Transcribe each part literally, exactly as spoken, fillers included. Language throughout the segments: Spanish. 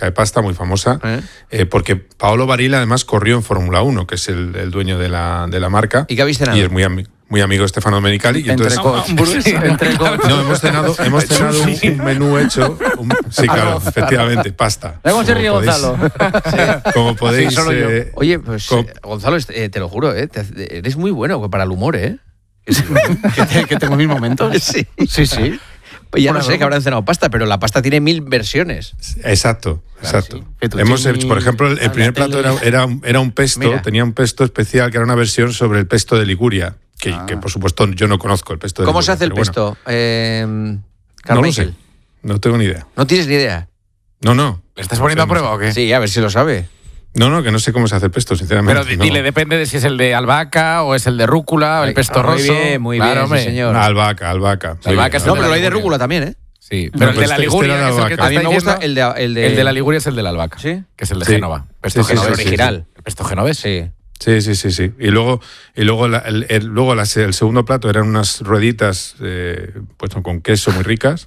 marca de pasta muy famosa, ¿Eh? Eh, porque Paolo Barilla además corrió en Fórmula uno, que es el, el dueño de la, de la marca. ¿Y qué habéis cenado? Y es muy, ami- muy amigo de Stefano Domenicali. Y entonces, no, hemos cenado, hemos cenado un, un menú hecho. Un, sí, claro, efectivamente, pasta. ¿Cómo se ríe Gonzalo? Sí, como podéis. Sí, eh, Oye, pues como, eh, Gonzalo, eh, te lo juro, eh, te, eres muy bueno para el humor, ¿eh? ¿Que, te, que tengo mis momentos? Sí. Sí, sí. Pues ya Bueno, no sé que habrán cenado pasta, pero la pasta tiene mil versiones. Exacto, exacto. sí. Fettuccini, Hemos hecho, por ejemplo, el, el primer plato era, era, un, era un pesto, Mira. tenía un pesto especial que era una versión sobre el pesto de Liguria, que, Ah. que por supuesto yo no conozco el pesto de ¿Cómo Liguria. se hace el pero bueno, pesto? Eh, no lo Carmichael. sé, no tengo ni idea. ¿No tienes ni idea? No, no. ¿Le estás poniendo a No sé, prueba o qué? Sí, a ver si lo sabe. No, no, que no sé cómo se hace el pesto, sinceramente. Pero di- no. dile, depende de si es el de albahaca o es el de rúcula o el Ay, pesto ah, muy rosso. bien, muy Claro, bien, hombre. sí, señor. Albahaca, albahaca. Sí, Albahaca es el No, de pero la lo hay de Liguria. rúcula también, ¿eh? Sí, No, pero el pues de la este- este Liguria, era que es el que albahaca. te A mí me está gusta diciendo, el de... El de, el de la Liguria es el del albahaca. ¿Sí? Que es el de Sí. Génova. Pesto Sí, sí, sí, genovés. sí, original. ¿El pesto genovés? Sí. Sí, sí, sí, sí. Y luego, y luego, la- el, el- luego la- el segundo plato eran unas rueditas eh, pues, con queso muy ricas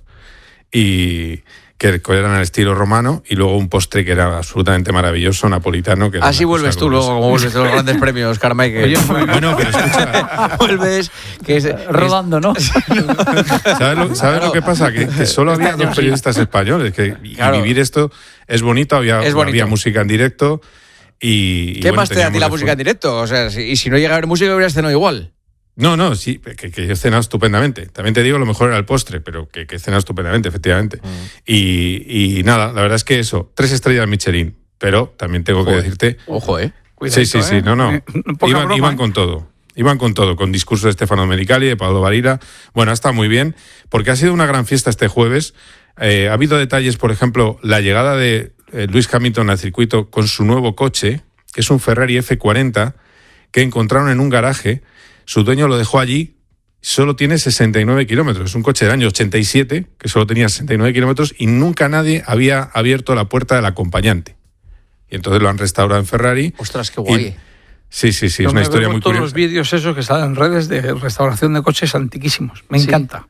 y que eran al estilo romano, y luego un postre que era absolutamente maravilloso, napolitano. Que era Así una vuelves cosa tú luego, gloriosa. como vuelves de los grandes premios, Carmichael. Oye, Bueno, pero escucha, vuelves... Que es, Rodando, ¿no? ¿sabes, lo, sabes Claro. lo que pasa? Que, que solo había dos periodistas españoles, que y Claro. vivir esto es bonito, había, Es bonito. había música en directo y... y ¿Qué bueno, más te da a ti teníamos la de música en fondo- directo? O sea, si, y si no llega a haber música, hubieras cenado igual. No, no, sí, que, que yo he cenado estupendamente. También te digo, lo mejor era el postre, pero que, que he cenado estupendamente, efectivamente. Mm. Y, y nada, la verdad es que eso, tres estrellas Michelin, pero también tengo Joder. que decirte... Ojo, ¿eh? Sí, sí, sí, no, no. Eh, poca Iban, broma, iban ¿eh? con todo. Iban con todo, con discurso de Stefano Domenicali, de Paolo Barilla. Bueno, ha estado muy bien, porque ha sido una gran fiesta este jueves. Eh, ha habido detalles, por ejemplo, la llegada de eh, Lewis Hamilton al circuito con su nuevo coche, que es un Ferrari F cuarenta, que encontraron en un garaje. Su dueño lo dejó allí, solo tiene sesenta y nueve kilómetros. Es un coche del año ochenta y siete, que solo tenía sesenta y nueve kilómetros, y nunca nadie había abierto la puerta del acompañante. Y entonces lo han restaurado en Ferrari. Ostras, qué guay. Y- Sí, sí, sí, Yo es una me historia veo muy todos curiosa. los vídeos esos que salen en redes de restauración de coches antiquísimos. Me Sí. encanta.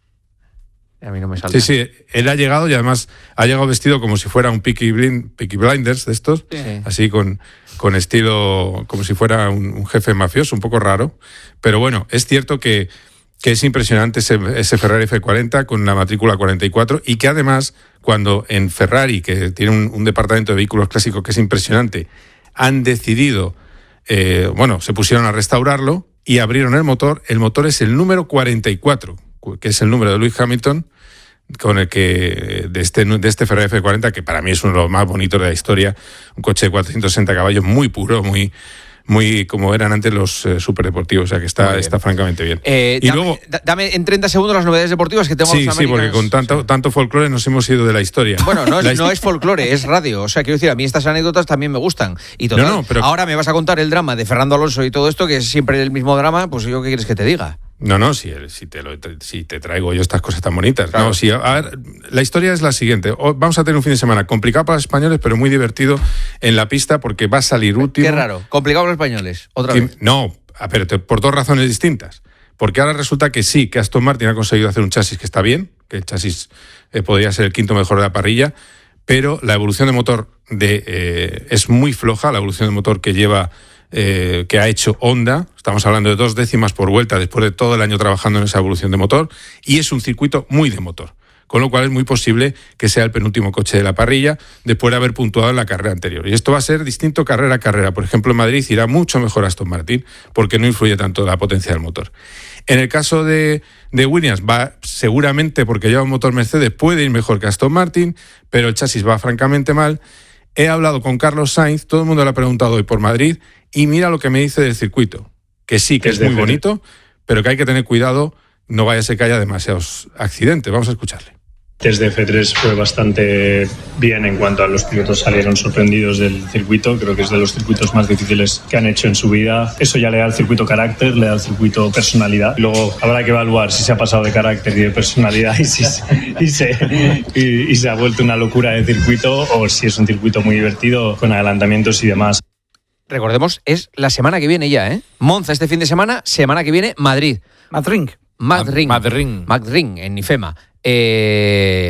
A mí no me sale. Sí, sí, él ha llegado y además ha llegado vestido como si fuera un Peaky, Blind, Peaky Blinders de estos, Sí. así con, con estilo como si fuera un, un jefe mafioso, un poco raro. Pero bueno, es cierto que, que es impresionante ese, ese Ferrari F cuarenta con la matrícula cuarenta y cuatro, y que además cuando en Ferrari, que tiene un, un departamento de vehículos clásicos que es impresionante, han decidido, eh, bueno, se pusieron a restaurarlo y abrieron el motor. El motor es el número cuarenta y cuatro, que es el número de Lewis Hamilton, con el que de este, de este Ferrari F cuarenta, que para mí es uno de los más bonitos de la historia, un coche de cuatrocientos sesenta caballos, muy puro, muy, muy como eran antes los eh, superdeportivos, o sea que Muy está, bien. está francamente bien. Eh, y dame, luego, da- dame en treinta segundos las novedades deportivas que tengo sí, los sí, porque Américas. con tanto, tanto folclore nos hemos ido de la historia. Bueno, no La es, hist- no es folclore, es radio. O sea, quiero decir, a mí estas anécdotas también me gustan. Y total, No, no, pero- ahora me vas a contar el drama de Fernando Alonso y todo esto, que es siempre el mismo drama, pues yo qué quieres que te diga. No, no, si, si, te lo, si te traigo yo estas cosas tan bonitas. Claro. No, si, a ver, la historia es la siguiente. O- Vamos a tener un fin de semana complicado para los españoles, pero muy divertido en la pista porque va a salir último. Qué raro. Complicado para los españoles. Otra Que- vez. no, a ver, te- por dos razones distintas. Porque ahora resulta que sí, que Aston Martin ha conseguido hacer un chasis que está bien, que el chasis eh, podría ser el quinto mejor de la parrilla, pero la evolución de motor de, eh, es muy floja, la evolución de motor que lleva, eh, que ha hecho Honda. Estamos hablando de dos décimas por vuelta después de todo el año trabajando en esa evolución de motor, y es un circuito muy de motor. Con lo cual es muy posible que sea el penúltimo coche de la parrilla después de haber puntuado en la carrera anterior. Y esto va a ser distinto carrera a carrera. Por ejemplo, en Madrid irá mucho mejor Aston Martin porque no influye tanto la potencia del motor. En el caso de, de Williams, va seguramente porque lleva un motor Mercedes, puede ir mejor que Aston Martin, pero el chasis va francamente mal. He hablado con Carlos Sainz, todo el mundo le ha preguntado hoy por Madrid, y mira lo que me dice del circuito, que sí, que es muy bonito, pero que hay que tener cuidado, no vaya a ser que haya demasiados accidentes. Vamos a escucharle. Desde F tres fue bastante bien en cuanto a los pilotos salieron sorprendidos del circuito. Creo que es de los circuitos más difíciles que han hecho en su vida. Eso ya le da al circuito carácter, le da al circuito personalidad. Luego habrá que evaluar si se ha pasado de carácter y de personalidad y, si, y, se, y, y se ha vuelto una locura de circuito, o si es un circuito muy divertido con adelantamientos y demás. Recordemos, es la semana que viene ya, ¿eh? Monza este fin de semana, semana que viene Madrid. Madrid. Madrid. Madrid. Madrid, en IFEMA. Eh,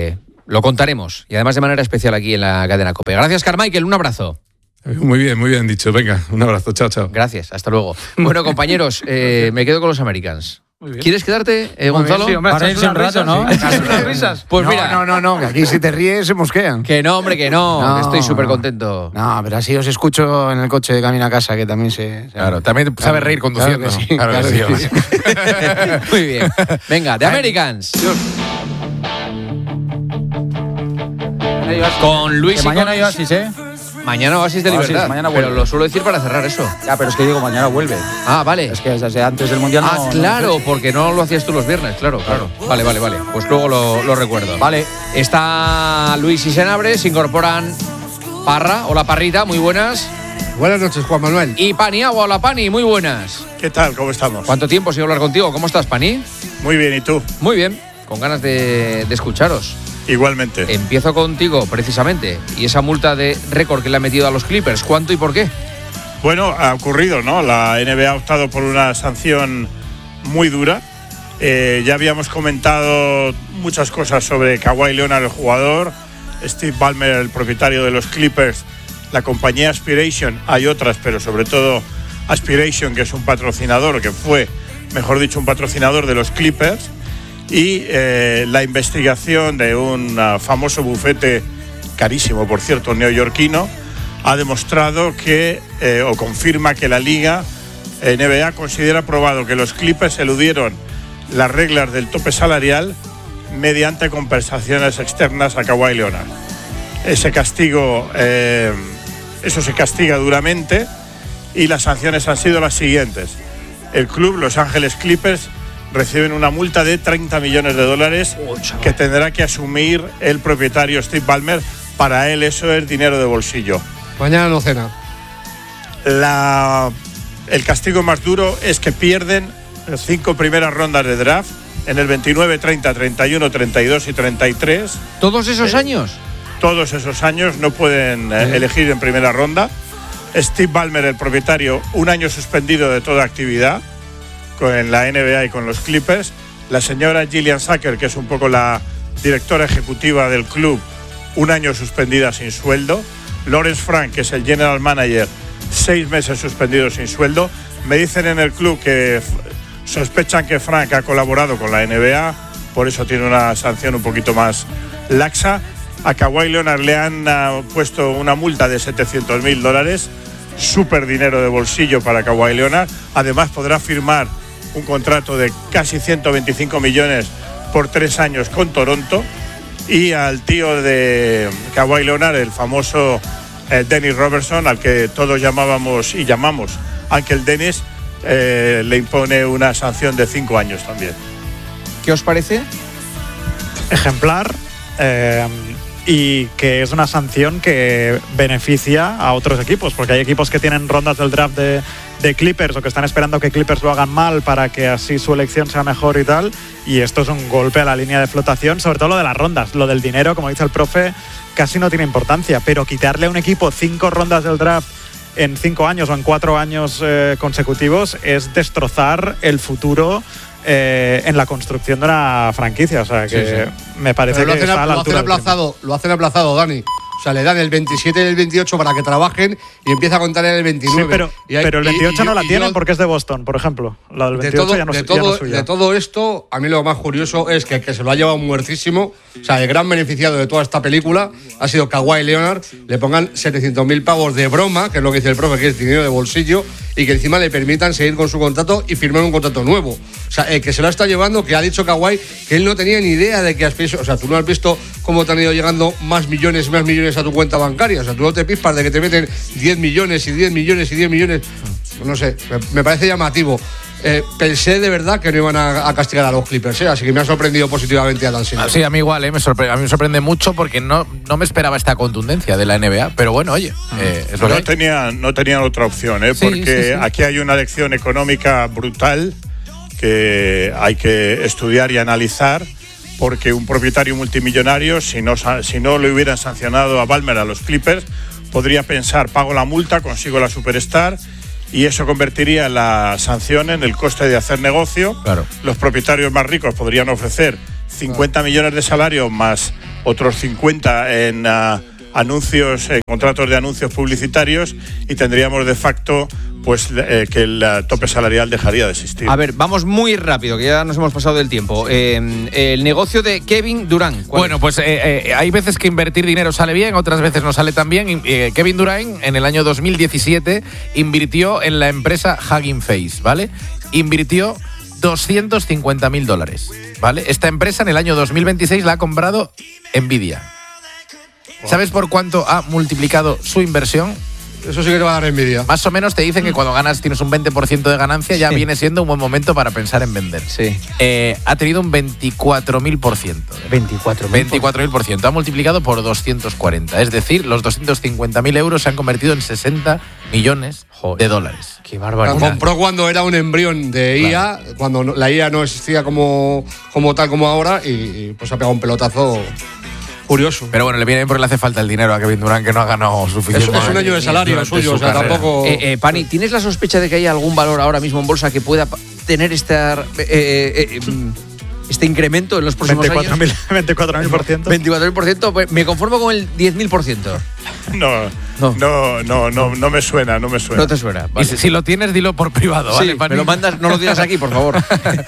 lo contaremos. Y además de manera especial aquí en la cadena COPE. Gracias, Carmichael. Un abrazo. Muy bien, muy bien dicho. Venga, un abrazo. Chao, chao. Gracias. Hasta luego. Bueno, compañeros, eh, me quedo con los Americans. ¿Quieres quedarte, eh, Gonzalo? Sí, hombre, Para echas irse un unas rato, risas, ¿no? sí. Echas unas risas. Pues no, mira. No, no, no, que aquí si te ríes se mosquean. Que no, hombre, que no. No, que estoy súper no. contento. No, pero así os escucho en el coche de camino a casa, que también se... se- Claro, también sabe reír conduciendo. Claro que sí, Claro que claro sí, que sí. Muy bien. Venga, The Americans. Con Luis Que y mañana con- hay Oasis, ¿eh? Mañana Oasis de Oasis, Libertad. mañana pero vuelve. lo suelo decir para cerrar eso. Ya, pero es que digo, mañana vuelve. Ah, vale. Es que desde antes del Mundial Ah, no... no- claro, porque no lo hacías tú los viernes, claro, claro. Vale, vale, vale. Pues luego lo, lo recuerdo. Vale. Está Luis y Senabre, se incorporan Parra, hola Parrita, muy buenas. Buenas noches, Juan Manuel. Y Paniagua, hola Pani, muy buenas. ¿Qué tal? ¿Cómo estamos? ¿Cuánto tiempo sin hablar contigo? ¿Cómo estás, Pani? Muy bien, ¿y tú? Muy bien, con ganas de, de escucharos. Igualmente. Empiezo contigo, precisamente. Y esa multa de récord que le ha metido a los Clippers, ¿cuánto y por qué? Bueno, ha ocurrido, ¿no? La N B A ha optado por una sanción muy dura. Eh, ya habíamos comentado muchas cosas sobre Kawhi Leonard, el jugador, Steve Ballmer, el propietario de los Clippers, la compañía Aspiration, hay otras, pero sobre todo Aspiration, que es un patrocinador, que fue, mejor dicho, un patrocinador de los Clippers, y eh, la investigación de un uh, famoso bufete, carísimo por cierto, neoyorquino, ha demostrado que, eh, o confirma que la Liga N B A considera probado que los Clippers eludieron las reglas del tope salarial mediante compensaciones externas a Kawhi Leonard. Ese castigo, eh, eso se castiga duramente y las sanciones han sido las siguientes. El club, Los Ángeles Clippers, reciben una multa de treinta millones de dólares que tendrá que asumir el propietario Steve Ballmer. Para él eso es dinero de bolsillo. Mañana no cena. La, el castigo más duro es que pierden las cinco primeras rondas de draft en el veintinueve, treinta, treinta y uno, treinta y dos y treinta y tres. ¿Todos esos Eh, años? Todos esos años no pueden eh, elegir en primera ronda. Steve Ballmer, el propietario, un año suspendido de toda actividad con la N B A y con los Clippers. La señora Gillian Sacker, que es un poco la directora ejecutiva del club, un año suspendida sin sueldo. Lawrence Frank, que es el general manager, seis meses suspendido sin sueldo. Me dicen en el club que f- sospechan que Frank ha colaborado con la N B A, por eso tiene una sanción un poquito más laxa. A Kawhi Leonard le han uh, puesto una multa de setecientos mil dólares, súper dinero de bolsillo para Kawhi Leonard. Además podrá firmar un contrato de casi ciento veinticinco millones por tres años con Toronto. Y al tío de Kawhi Leonard, el famoso eh, Dennis Robertson, al que todos llamábamos y llamamos Uncle Dennis, eh, le impone una sanción de cinco años también. ¿Qué os parece? Ejemplar, eh, y que es una sanción que beneficia a otros equipos, porque hay equipos que tienen rondas del draft de, de Clippers o que están esperando que Clippers lo hagan mal para que así su elección sea mejor y tal, y esto es un golpe a la línea de flotación, sobre todo lo de las rondas. Lo del dinero, como dice el profe, casi no tiene importancia, pero quitarle a un equipo cinco rondas del draft en cinco años o en cuatro años eh, consecutivos es destrozar el futuro eh, en la construcción de una franquicia. O sea que Sí, me parece Pero lo que hacen, está a la lo hacen altura del tiempo. aplazado, lo hacen aplazado, Dani. O sea, le dan el veintisiete y el veintiocho para que trabajen y empieza a contar en el veintinueve. Sí, pero, Y hay- pero el y- veintiocho y no yo- la y tienen yo- porque es de Boston, por ejemplo. La del de veintiocho todo, ya no, de, es- ya no todo, es suya. de todo esto, a mí lo más curioso es que el que se lo ha llevado muertísimo, o sea, el gran beneficiado de toda esta película ha sido Kawhi Leonard. Le pongan setecientos mil pavos de broma, que es lo que dice el profe, que es dinero de bolsillo, y que encima le permitan seguir con su contrato y firmar un contrato nuevo. O sea, el que se lo está llevando, que ha dicho Kawhi que él no tenía ni idea de que Aspiration, o sea, tú no has visto cómo te han ido llegando más millones y más millones a tu cuenta bancaria. O sea, tú no te pispas de que te meten diez millones y diez millones y diez millones. No sé, me, me parece llamativo. Eh, pensé de verdad que no iban a, a castigar a los Clippers, ¿eh? Así que me ha sorprendido positivamente a Dan Silver. Ah, sí, a mí igual, ¿eh? me sorpre- a mí me sorprende mucho porque no, no me esperaba esta contundencia de la N B A. Pero bueno, oye, eh, es lo que No hay. tenían, no tenían otra opción, ¿eh? Sí, porque sí, sí. aquí hay una lección económica brutal que hay que estudiar y analizar, porque un propietario multimillonario, si no, sa- si no le hubieran sancionado a Ballmer, a los Clippers, podría pensar, pago la multa, consigo la Superstar, y eso convertiría la sanción en el coste de hacer negocio. Claro. Los propietarios más ricos podrían ofrecer cincuenta millones de salario más otros cincuenta en uh, anuncios, en contratos de anuncios publicitarios, y tendríamos de facto pues eh, que el uh, tope salarial dejaría de existir. A ver, vamos muy rápido, que ya nos hemos pasado del tiempo. Eh, el negocio de Kevin Durant. Bueno, es? pues eh, eh, hay veces que invertir dinero sale bien, otras veces no sale tan bien. Eh, Kevin Durant en el año dos mil diecisiete invirtió en la empresa Hugging Face, ¿vale? Invirtió doscientos cincuenta mil dólares, ¿vale? Esta empresa en el año dos mil veintiséis la ha comprado Nvidia. ¿Sabes por cuánto ha multiplicado su inversión? Eso sí que te va a dar envidia. Más o menos te dicen que cuando ganas, tienes un veinte por ciento de ganancia, ya sí. viene siendo un buen momento para pensar en vender. Sí. Eh, ha tenido un veinticuatro mil por ciento. veinticuatro mil. veinticuatro mil por ciento. Ha multiplicado por doscientos cuarenta. Es decir, los doscientos cincuenta mil euros se han convertido en sesenta millones Joder. de dólares. Qué barbaridad. Compró cuando era un embrión de I A, claro. cuando la I A no existía como, como tal como ahora, y, y pues ha pegado un pelotazo. Curioso. Pero bueno, le viene bien porque le hace falta el dinero a Kevin Durant, que no ha ganado suficiente. Es, es un año de salario suyo, o sea, carrera. tampoco. Eh, eh, Pani, ¿tienes la sospecha de que hay algún valor ahora mismo en bolsa que pueda tener este, eh, eh, eh, este incremento en los próximos veinticuatro mil, años? veinticuatro mil por ciento. veinticuatro mil por ciento, pues me conformo con el diez mil por ciento. No, no, no, no, no, no me suena, no me suena. No te suena. Vale. Y si, si lo tienes, dilo por privado, sí, ¿vale, Pani? me lo mandas, no lo digas aquí, por favor.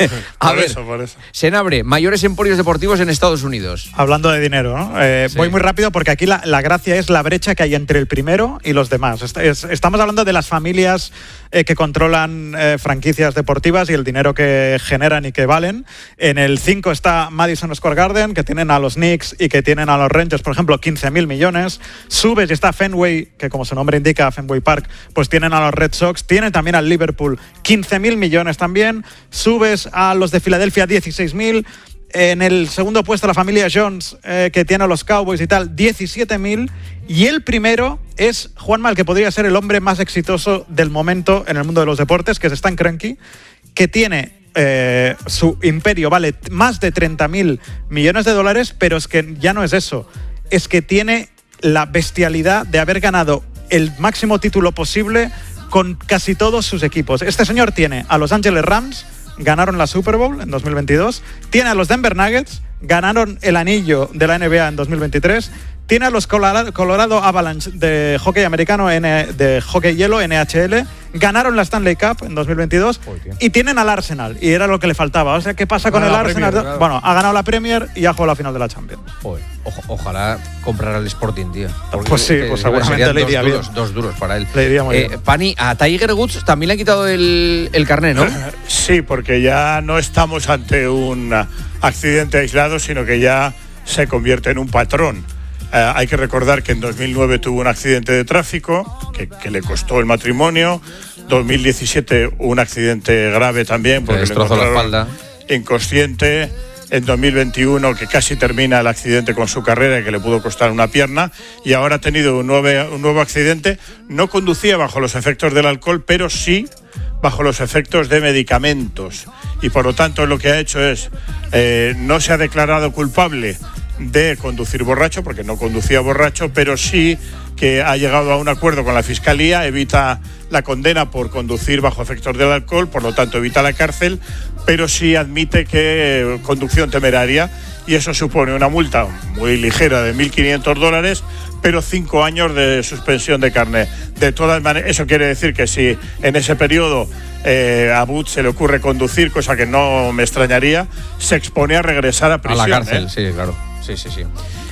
A por ver, eso, por eso. Senabre, mayores emporios deportivos en Estados Unidos. Hablando de dinero, ¿no? Eh, sí. Voy muy rápido porque aquí la, la gracia es la brecha que hay entre el primero y los demás. Est- es, estamos hablando de las familias eh, que controlan eh, franquicias deportivas y el dinero que generan y que valen. En el cinco está Madison Square Garden, que tienen a los Knicks y que tienen a los Rangers, por ejemplo, quince mil millones. Subes y está Fenway, que como su nombre indica, Fenway Park, pues tienen a los Red Sox, tienen también al Liverpool quince mil millones también. Subes a los de Filadelfia dieciséis mil. En el segundo puesto la familia Jones, eh, que tiene a los Cowboys y tal, diecisiete mil. Y el primero es Juanma, el que podría ser el hombre más exitoso del momento en el mundo de los deportes, que es Stan Kroenke, que tiene eh, su imperio, vale más de treinta mil millones de dólares, pero es que ya no es eso. Es que tiene la bestialidad de haber ganado el máximo título posible con casi todos sus equipos. Este señor tiene a Los Angeles Rams, ganaron la Super Bowl en dos mil veintidós, tiene a los Denver Nuggets, ganaron el anillo de la N B A en dos mil veintitrés, tiene a los Colorado, Colorado Avalanche de hockey americano, N, de hockey hielo, N H L, ganaron la Stanley Cup en dos mil veintidós. Uy, y tienen al Arsenal, y era lo que le faltaba. O sea, ¿qué pasa con el Arsenal? Premier, claro. Bueno, ha ganado la Premier y ha jugado la final de la Champions. Joder, o- ojalá comprara el Sporting, tío. Porque pues sí, pues seguramente le iría dos duros, bien. Dos duros para él. Le iría muy eh, bien. Pani, a Tiger Woods también le han quitado el, el carné, ¿no? Sí, porque ya no estamos ante un accidente aislado, sino que ya se convierte en un patrón. Eh, hay que recordar que en dos mil nueve tuvo un accidente de tráfico que, que le costó el matrimonio. dos mil diecisiete un accidente grave también porque le destrozó la espalda. Inconsciente. En dos mil veintiuno que casi termina el accidente con su carrera y que le pudo costar una pierna, y ahora ha tenido un nuevo, un nuevo accidente. No conducía bajo los efectos del alcohol, pero sí bajo los efectos de medicamentos, y por lo tanto lo que ha hecho es eh, no se ha declarado culpable de conducir borracho, porque no conducía borracho, pero sí que ha llegado a un acuerdo con la Fiscalía, evita la condena por conducir bajo efectos del alcohol, por lo tanto evita la cárcel, pero sí admite que eh, conducción temeraria, y eso supone una multa muy ligera de mil quinientos dólares, pero cinco años de suspensión de carnet. De todas maneras, eso quiere decir que si en ese periodo eh, a Woods se le ocurre conducir, cosa que no me extrañaría, se expone a regresar a prisión. A la cárcel, ¿eh? sí, claro. Sí, sí, sí.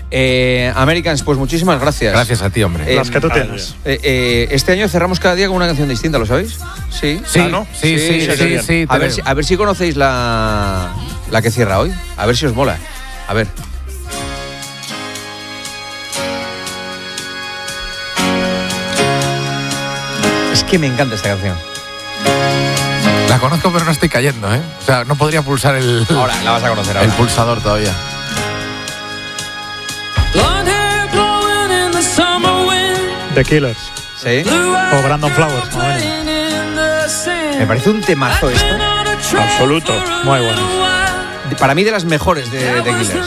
Eh, Americans, pues muchísimas gracias. Gracias a ti, hombre. Eh, Las que tú tienes. Eh, eh, este año cerramos cada día con una canción distinta, ¿lo sabéis? Sí. Sí, Ah, ¿no? sí, sí, sí, sí, sí, a, ver si, a ver si conocéis la, la que cierra hoy. A ver si os mola. A ver. Es que me encanta esta canción. La conozco, pero no estoy cayendo, ¿eh? O sea, no podría pulsar el, Ahora, la vas a conocer ahora. el pulsador todavía. The Killers. Sí. O Brandon Flowers, más o menos. Me parece un temazo esto. Absoluto. Muy bueno. Para mí de las mejores de, de Killers.